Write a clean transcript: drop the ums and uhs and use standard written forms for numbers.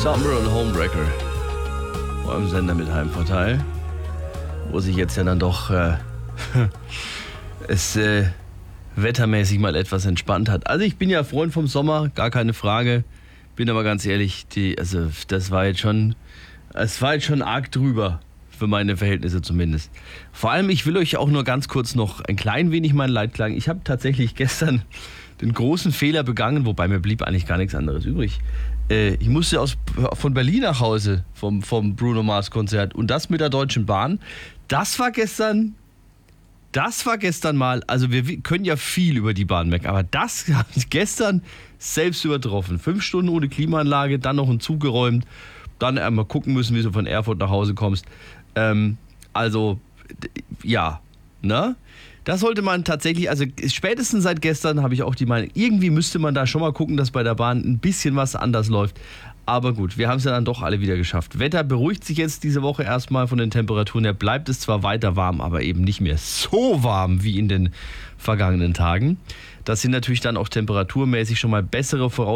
Summer und Homewrecker beim Sender mit Heimvorteil, wo sich jetzt ja dann doch es wettermäßig mal etwas entspannt hat. Also ich bin ja Freund vom Sommer, gar keine Frage. Bin aber ganz ehrlich, es war jetzt schon arg drüber. Für meine Verhältnisse zumindest. Vor allem, ich will euch auch nur ganz kurz noch ein klein wenig mein Leid klagen. Ich habe tatsächlich gestern den großen Fehler begangen, wobei mir blieb eigentlich gar nichts anderes übrig. Ich musste von Berlin nach Hause vom Bruno Mars Konzert und das mit der Deutschen Bahn. Das war gestern mal, also wir können ja viel über die Bahn meckern, aber das habe ich gestern selbst übertroffen. 5 Stunden ohne Klimaanlage, dann noch einen Zug geräumt, dann einmal gucken müssen, wie du von Erfurt nach Hause kommst. Das sollte man tatsächlich, also spätestens seit gestern habe ich auch die Meinung, irgendwie müsste man da schon mal gucken, dass bei der Bahn ein bisschen was anders läuft. Aber gut, wir haben es ja dann doch alle wieder geschafft. Wetter beruhigt sich jetzt diese Woche erstmal von den Temperaturen her. Bleibt es zwar weiter warm, aber eben nicht mehr so warm wie in den vergangenen Tagen. Das sind natürlich dann auch temperaturmäßig schon mal bessere Voraussetzungen.